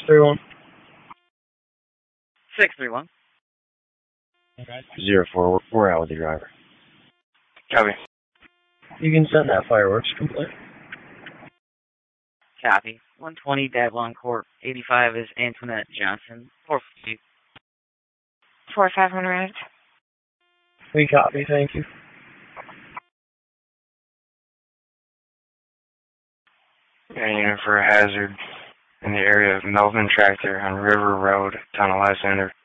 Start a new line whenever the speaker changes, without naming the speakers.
631.
631.
04, we're out with the driver.
Copy.
You can send that fireworks complaint.
Copy. 120 Dablon Court. 85 is Antoinette Johnson. 450.
4500.
We copy, thank you.
Air unit for a hazard in the area of Melvin Tractor on River Road, Town of Lysander.